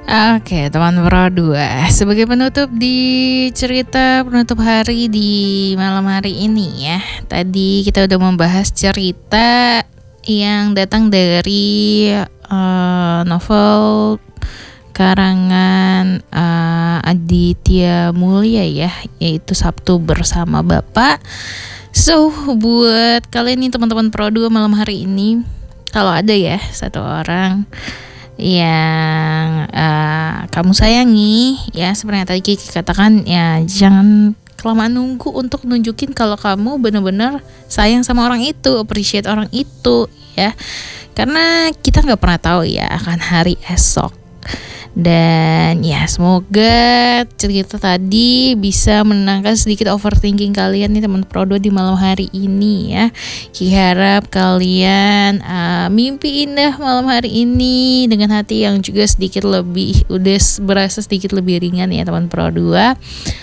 Oke, teman Pro 2. Sebagai penutup di cerita penutup hari di malam hari ini ya. Tadi kita udah membahas cerita yang datang dari novel karangan Aditya Mulya ya, yaitu Sabtu Bersama Bapak. So, buat kalian nih teman-teman Pro 2 malam hari ini, kalau ada ya satu orang yang kamu sayangi ya, seperti yang tadi Kiki katakan ya, jangan kelamaan nunggu untuk nunjukin kalau kamu benar-benar sayang sama orang itu, appreciate orang itu ya, karena kita nggak pernah tahu ya akan hari esok. Dan ya semoga cerita tadi bisa menenangkan sedikit overthinking kalian nih teman Pro 2 di malam hari ini ya. Ki harap kalian mimpi indah malam hari ini dengan hati yang juga sedikit lebih, udah berasa sedikit lebih ringan ya teman Pro 2.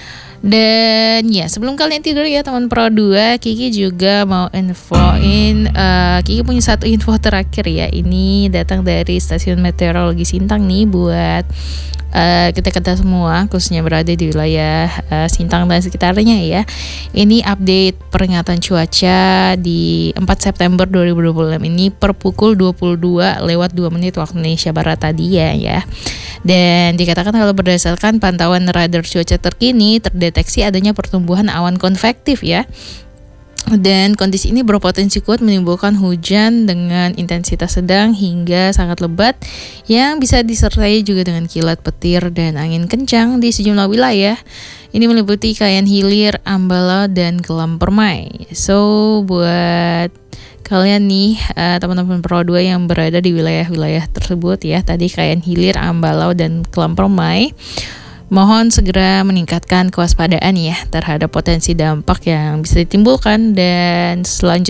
Dan ya sebelum kalian tidur ya teman Pro 2, Kiki juga mau infoin, Kiki punya satu info terakhir ya. Ini datang dari Stasiun Meteorologi Sintang nih buat kita semua, khususnya berada di wilayah Sintang dan sekitarnya ya. Ini update peringatan cuaca di 4 September 2026 ini per pukul 22:02 waktu Indonesia Barat tadi ya. Dan dikatakan kalau berdasarkan pantauan radar cuaca terkini, terdeteksi adanya pertumbuhan awan konvektif ya. Dan kondisi ini berpotensi kuat menimbulkan hujan dengan intensitas sedang hingga sangat lebat yang bisa disertai juga dengan kilat petir dan angin kencang di sejumlah wilayah. Ini meliputi Kayan Hilir, Ambala, dan Kelam Permai. So buat kalian nih teman-teman Pro 2 yang berada di wilayah-wilayah tersebut ya, tadi Kayan Hilir, Ambalau, dan Kelam Permai, mohon segera meningkatkan kewaspadaan ya terhadap potensi dampak yang bisa ditimbulkan. Dan selanjutnya